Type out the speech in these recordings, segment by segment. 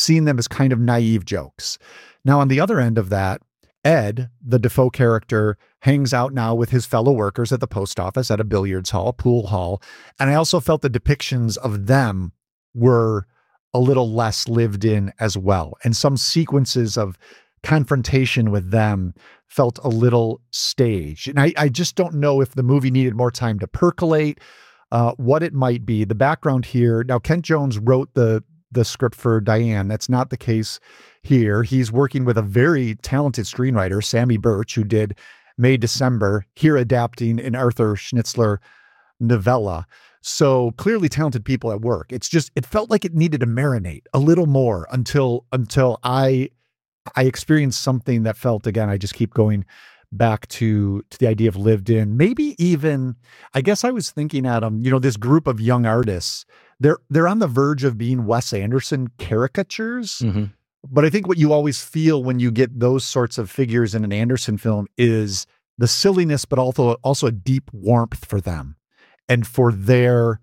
seeing them as kind of naive jokes. Now, on the other end of that, Ed, the Defoe character, hangs out now with his fellow workers at the post office at a billiards hall, pool hall. And I also felt the depictions of them were a little less lived in as well. And some sequences of confrontation with them felt a little staged. And I just don't know if the movie needed more time to percolate, what it might be. The background here, now Kent Jones wrote the script for Diane. That's not the case here. He's working with a very talented screenwriter, Sammy Birch, who did May, December, here adapting an Arthur Schnitzler novella. So clearly talented people at work. It's just, it felt like it needed to marinate a little more until I experienced something that felt, again, I just keep going back to the idea of lived in. Maybe even, I guess I was thinking, Adam, this group of young artists, they're on the verge of being Wes Anderson caricatures. Mm-hmm. But I think what you always feel when you get those sorts of figures in an Anderson film is the silliness, but also a deep warmth for them and for their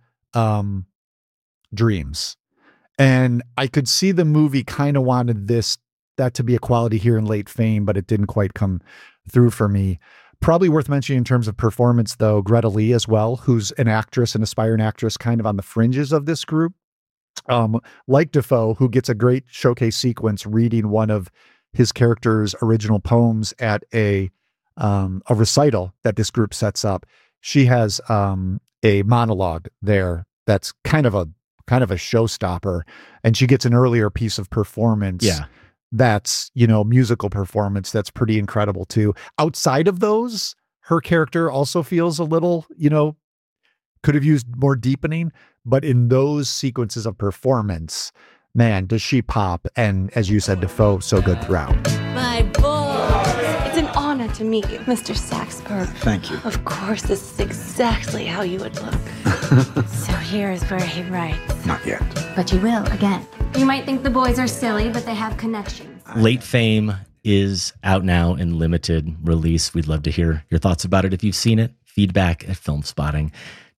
dreams. And I could see the movie kind of wanted that to be a quality here in Late Fame, but it didn't quite come through for me. Probably worth mentioning in terms of performance, though, Greta Lee as well, who's an actress, an aspiring actress, kind of on the fringes of this group. Like Defoe, who gets a great showcase sequence reading one of his character's original poems at a recital that this group sets up. She has a monologue there that's kind of a showstopper, and she gets an earlier piece of performance. Yeah. That's, musical performance that's pretty incredible too. Outside of those, her character also feels a little, could have used more deepening, but in those sequences of performance, man, does she pop. And as you said, Defoe, so good throughout. My boy, it's an honor to meet you, Mr. Saxberg. Thank you. Of course, this is exactly how you would look. So here is where he writes. Not yet. But you will, again. You might think the boys are silly, but they have connections. Late Fame is out now in limited release. We'd love to hear your thoughts about it if you've seen it. Feedback at filmspotting.net.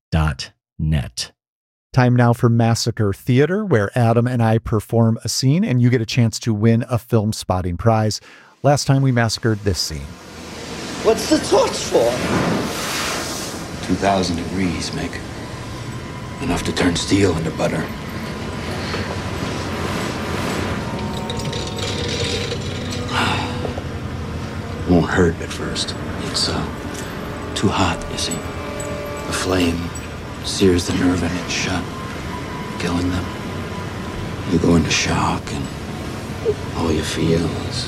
Time now for Massacre Theater, where Adam and I perform a scene and you get a chance to win a Film Spotting prize. Last time we massacred this scene. What's the torch for? 2,000 degrees, Mick. Enough to turn steel into butter. Won't hurt at first. It's too hot, you see. The flame sears the nerve endings shut, killing them. You go into shock and all you feel is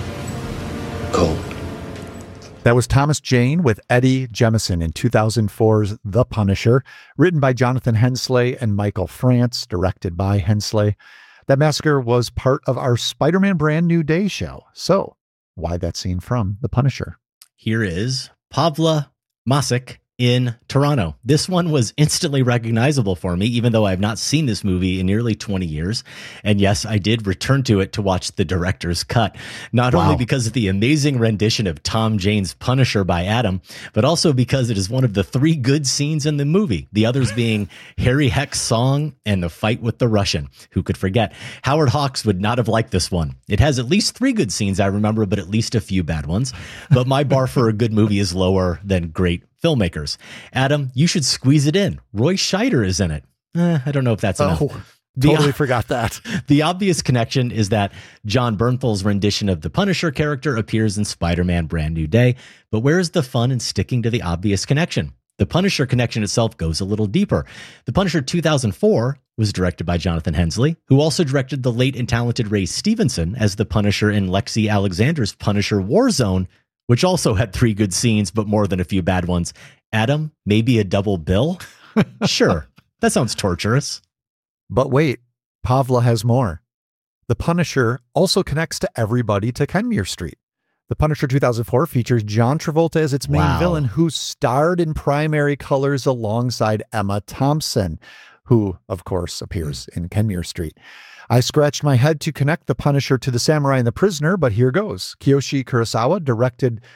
cold. That was Thomas Jane with Eddie Jemison in 2004's The Punisher, written by Jonathan Hensley and Michael France, directed by Hensley. That massacre was part of our Spider-Man Brand New Day show. So why that scene from The Punisher? Here is Pavla Masic in Toronto. This one was instantly recognizable for me, even though I have not seen this movie in nearly 20 years. And yes, I did return to it to watch the director's cut, not only because of the amazing rendition of Tom Jane's Punisher by Adam, but also because it is one of the 3 good scenes in the movie, the others being Harry Heck's song and the fight with the Russian. Who could forget? Howard Hawks would not have liked this one. It has at least 3 good scenes I remember, but at least a few bad ones. But my bar for a good movie is lower than great filmmakers. Adam, you should squeeze it in. Roy Scheider is in it. I don't know if that's enough. Totally forgot that. The obvious connection is that John Bernthal's rendition of the Punisher character appears in Spider-Man Brand New Day. But where is the fun in sticking to the obvious connection? The Punisher connection itself goes a little deeper. The Punisher 2004 was directed by Jonathan Hensley, who also directed the late and talented Ray Stevenson as the Punisher in Lexi Alexander's Punisher Warzone, which also had 3 good scenes, but more than a few bad ones. Adam, maybe a double bill? Sure. That sounds torturous. But wait, Pavla has more. The Punisher also connects to everybody to Kenmure Street. The Punisher 2004 features John Travolta as its main villain, who starred in primary colors alongside Emma Thompson, who, of course, appears in Kenmure Street. I scratched my head to connect the Punisher to the Samurai and the Prisoner, but here goes. Kiyoshi Kurosawa directed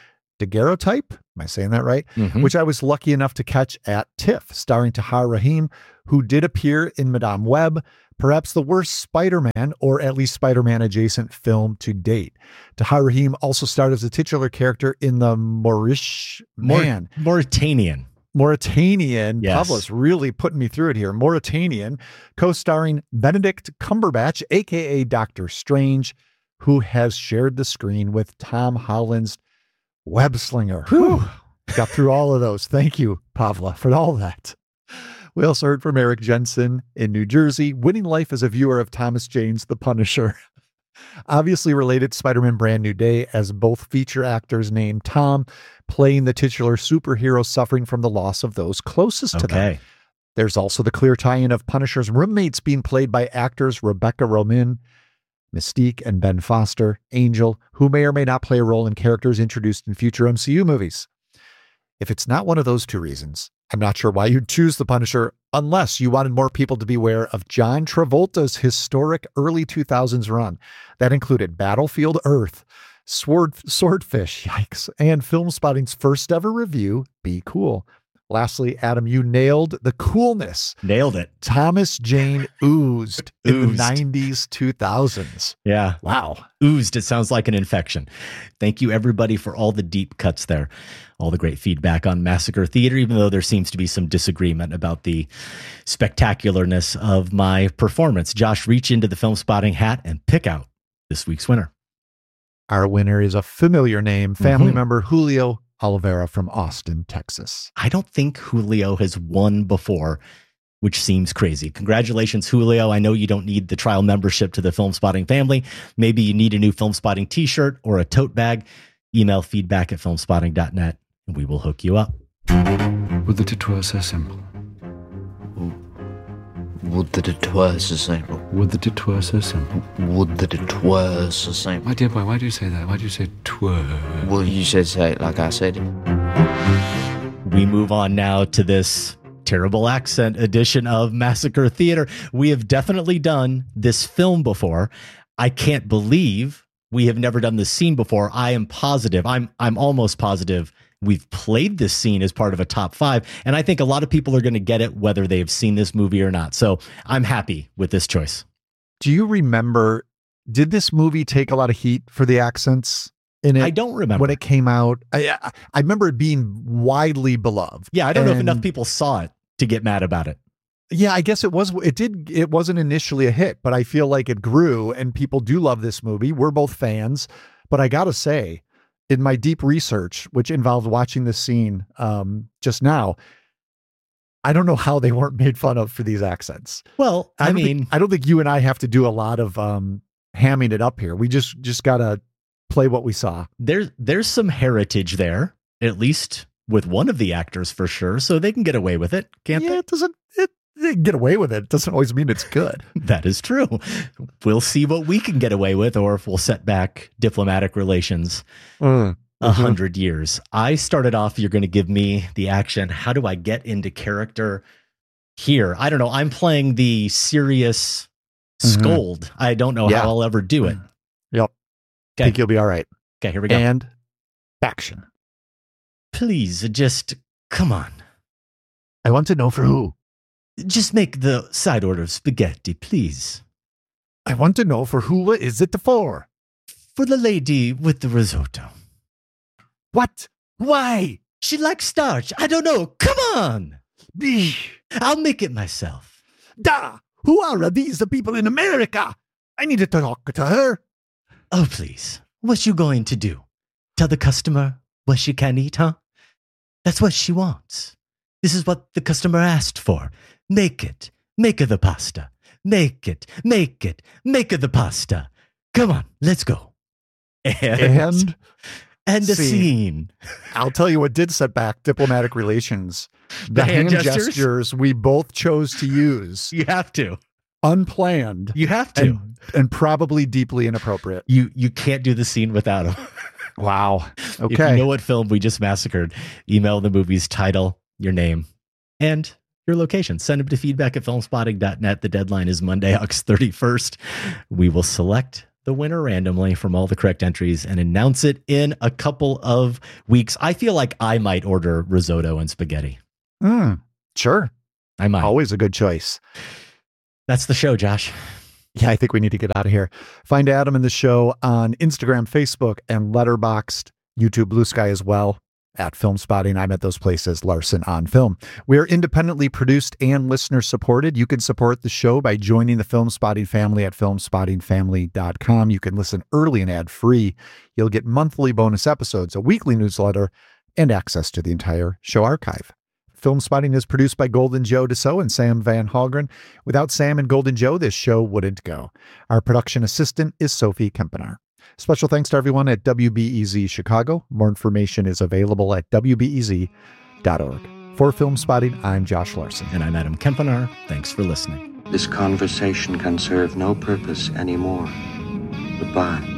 daguerreotype, am I saying that right? Mhm. Which I was lucky enough to catch at TIFF, starring Tahar Rahim, who did appear in Madame Web, perhaps the worst Spider-Man, or at least Spider-Man adjacent film to date. Tahar Rahim also starred as a titular character in the Mauritanian. Yes. Pavla's really putting me through it here. Mauritanian, co-starring Benedict Cumberbatch, aka Doctor Strange, who has shared the screen with Tom Holland's Web Slinger. Whew. Got through all of those. Thank you, Pavla, for all that. We also heard from Eric Jensen in New Jersey, winning life as a viewer of Thomas Jane's The Punisher. Obviously related to Spider-Man Brand New Day, as both feature actors named Tom, playing the titular superhero suffering from the loss of those closest to them. There's also the clear tie-in of Punisher's roommates being played by actors Rebecca Romijn, Mystique, and Ben Foster, Angel, who may or may not play a role in characters introduced in future MCU movies. If it's not one of those two reasons, I'm not sure why you'd choose The Punisher unless you wanted more people to be aware of John Travolta's historic early 2000s run. That included Battlefield Earth, Swordfish, yikes, and Film Spotting's first ever review, Be Cool. Lastly, Adam, you nailed the coolness. Nailed it. Thomas Jane oozed in the 90s, 2000s. Yeah. Wow. Oozed. It sounds like an infection. Thank you, everybody, for all the deep cuts there. All the great feedback on Massacre Theater, even though there seems to be some disagreement about the spectacularness of my performance. Josh, reach into the Film Spotting hat and pick out this week's winner. Our winner is a familiar name, family member Julio Oliveira from Austin, Texas. I don't think Julio has won before, which seems crazy. Congratulations, Julio. I know you don't need the trial membership to the Film Spotting family. Maybe you need a new Film Spotting t-shirt or a tote bag. Email feedback@filmspotting.net and we will hook you up. Would that it were so simple. Would that it were so simple. Would that it were so simple. Would that it were so simple. My dear boy, why do you say that? Why do you say twere? Well, you should say it like I said it. We move on now to this terrible accent edition of Massacre Theater. We have definitely done this film before. I can't believe we have never done this scene before. I am positive. I'm almost positive we've played this scene as part of a top 5. And I think a lot of people are going to get it whether they've seen this movie or not. So I'm happy with this choice. Do you remember, did this movie take a lot of heat for the accents in it? I don't remember. When it came out, I remember it being widely beloved. Yeah, I don't know if enough people saw it to get mad about it. Yeah, I guess it wasn't initially a hit, but I feel like it grew and people do love this movie. We're both fans, but I got to say, in my deep research, which involved watching this scene just now, I don't know how they weren't made fun of for these accents. Well, I don't think you and I have to do a lot of hamming it up here. We just got to play what we saw. There's some heritage there, at least with one of the actors for sure, so they can get away with it, can't they? They get away with it. Doesn't always mean it's good. That is true. We'll see what we can get away with, or if we'll set back diplomatic relations 100 years. I started off, you're going to give me the action. How do I get into character here? I don't know. I'm playing the serious scold. I don't know how I'll ever do it. Yep. I think you'll be all right. Okay, here we go. And action. Please, just come on. I want to know for who. Just make the side order of spaghetti, please. I want to know for who is it for? For the lady with the risotto. What? Why? She likes starch. I don't know. Come on. I'll make it myself. Da! Who are these people in America? I need to talk to her. Oh, please. What's you going to do? Tell the customer what she can eat, huh? That's what she wants. This is what the customer asked for. Make it. Make her the pasta. Make it. Make it. Make her the pasta. Come on, let's go. And a scene. I'll tell you what did set back diplomatic relations. The hand gestures we both chose to use. You have to. Unplanned. You have to. And probably deeply inappropriate. You can't do the scene without them. Wow. Okay. If you know what film we just massacred, email the movie's title, your name, and your location. Send them to feedback@filmspotting.net. The deadline is Monday, August 31st. We will select the winner randomly from all the correct entries and announce it in a couple of weeks. I feel like I might order risotto and spaghetti. Sure. I might. Always a good choice. That's the show, Josh. Yeah, I think we need to get out of here. Find Adam and the show on Instagram, Facebook, and Letterboxd, YouTube, Blue Sky as well. At Film Spotting, I'm at those places, Larson on Film. We're independently produced and listener supported. You can support the show by joining the Film Spotting family at filmspottingfamily.com. You can listen early and ad-free. You'll get monthly bonus episodes, a weekly newsletter, and access to the entire show archive. Film Spotting is produced by Golden Joe Dassault and Sam Van Hallgren. Without Sam and Golden Joe, this show wouldn't go. Our production assistant is Sophie Kempenaar. Special thanks to everyone at WBEZ Chicago. More information is available at WBEZ.org. For Film Spotting, I'm Josh Larson. And I'm Adam Kempenaar. Thanks for listening. This conversation can serve no purpose anymore. Goodbye.